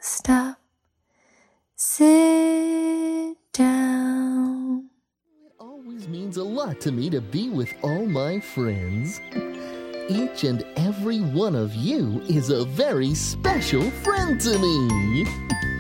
stop, sit down. It always means a lot to me to be with all my friends. Each and every one of you is a very special friend to me.